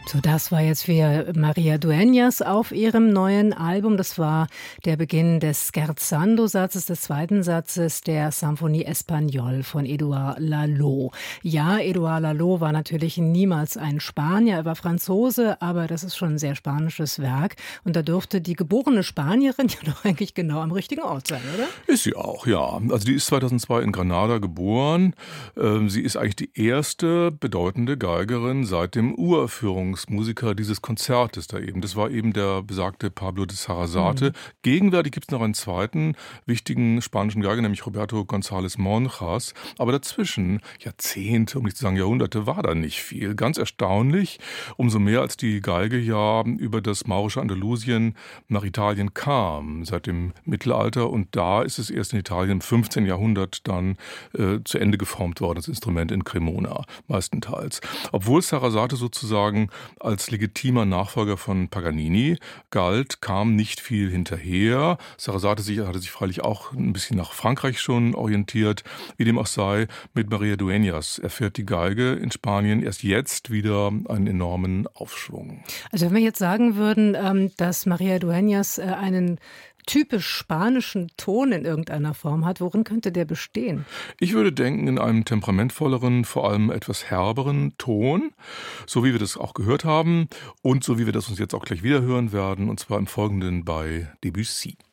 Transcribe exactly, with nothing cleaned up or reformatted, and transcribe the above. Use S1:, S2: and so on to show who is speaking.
S1: So, das war jetzt wieder María Dueñas auf ihrem neuen Album. Das war der Beginn des Scherzando-Satzes, des zweiten Satzes der Symphonie Espagnole von Édouard Lalo. Ja, Édouard Lalo war natürlich niemals ein Spanier, er war Franzose, aber das ist schon ein sehr spanisches Werk. Und da dürfte die geborene Spanierin ja doch eigentlich genau am richtigen Ort sein, oder?
S2: Ist sie auch, ja. Also die ist zweitausendzwei in Granada geboren. Sie ist eigentlich die erste bedeutende Geigerin seit dem Uraufführungs Musiker dieses Konzertes da eben. Das war eben der besagte Pablo de Sarasate. Mhm. Gegenwärtig gibt es noch einen zweiten wichtigen spanischen Geiger, nämlich Roberto González Monjas. Aber dazwischen, Jahrzehnte, um nicht zu sagen Jahrhunderte, war da nicht viel. Ganz erstaunlich, umso mehr als die Geige ja über das maurische Andalusien nach Italien kam, seit dem Mittelalter. Und da ist es erst in Italien im fünfzehnten Jahrhundert dann äh, zu Ende geformt worden, das Instrument in Cremona meistenteils. Obwohl Sarasate sozusagen als legitimer Nachfolger von Paganini galt, kam nicht viel hinterher. Sarasate hatte sich freilich auch ein bisschen nach Frankreich schon orientiert. Wie dem auch sei, mit María Dueñas erfährt die Geige in Spanien erst jetzt wieder einen enormen Aufschwung.
S1: Also wenn wir jetzt sagen würden, dass María Dueñas einen typisch spanischen Ton in irgendeiner Form hat, worin könnte der bestehen?
S2: Ich würde denken, in einem temperamentvolleren, vor allem etwas herberen Ton, so wie wir das auch gehört haben und so wie wir das uns jetzt auch gleich wieder hören werden, und zwar im Folgenden bei Debussy.